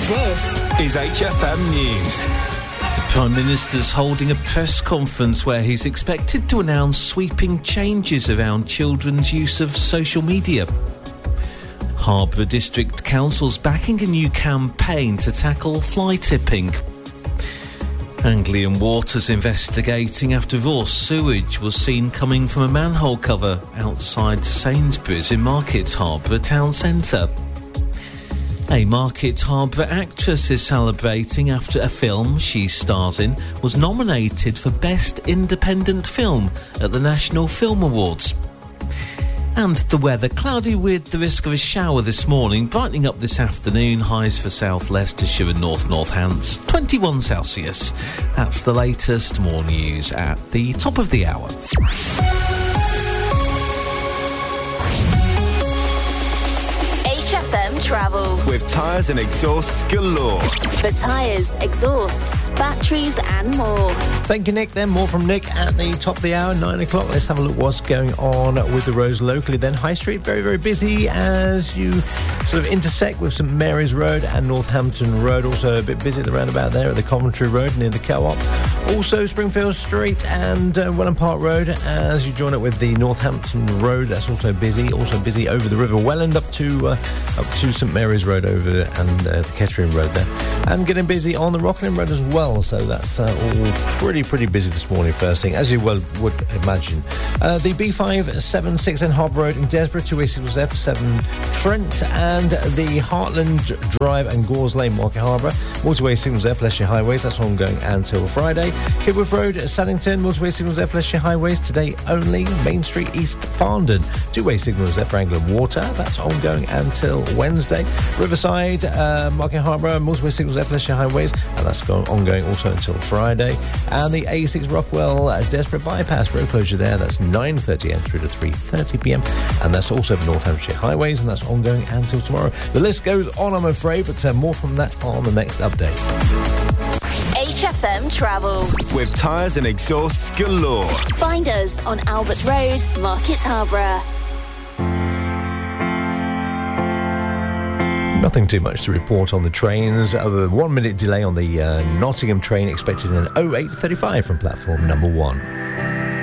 This is HFM News. Prime Minister's holding a press conference where he's expected to announce sweeping changes around children's use of social media. Harborough District Council's backing a new campaign to tackle fly tipping. Anglian Water's investigating after raw sewage was seen coming from a manhole cover outside Sainsbury's in Market Harborough town centre. A Market Harborough actress is celebrating after a film she stars in was nominated for Best Independent Film at the National Film Awards. And the weather, cloudy with the risk of a shower this morning, brightening up this afternoon, highs for South Leicestershire and North Northants, 21 Celsius. That's the latest, more news at the top of the hour. HFM Travel. With tyres and exhausts galore. For tyres, exhausts, batteries and more. Thank you, Nick. Then more from Nick at the top of the hour, 9 o'clock. Let's have a look what's going on with the roads locally. Then High Street, very, very busy as you sort of intersect with St Mary's Road and Northampton Road. Also a bit busy at the roundabout there at the Coventry Road near the Co-op. Also Springfield Street and Welland Park Road as you join it with the Northampton Road. That's also busy. Also busy over the River Welland up to St Mary's Road over and the Kettering Road there. And getting busy on the Rockingham Road as well. So that's all pretty busy this morning first thing, as you well would imagine. The B576 and Harbour Road in Desborough, two-way signals there for 7 Trent, and the Heartland Drive and Gores Lane, Market Harbour, motorway signals there for Leicestershire Highways. That's ongoing until Friday. Kidworth Road, Saddington, motorway signals there for Leicestershire Highways today only. Main Street East Farndon, two-way signals there for Anglian Water. That's ongoing until Wednesday. Riverside, Market Harbour, motorway signals there for Leicestershire Highways, and that's ongoing also until Friday. And the A6 Roughwell Desborough Bypass road closure there, that's 9:30 a.m. through to 3:30 p.m. and that's also for North Hampshire Highways, and that's ongoing until tomorrow. The list goes on, I'm afraid, but more from that on the next update. HFM Travel. With tyres and exhausts galore. Find us on Albert Road, Market Harborough. Nothing too much to report on the trains, other than 1 minute delay on the Nottingham train expected in 08:35 from platform number 1.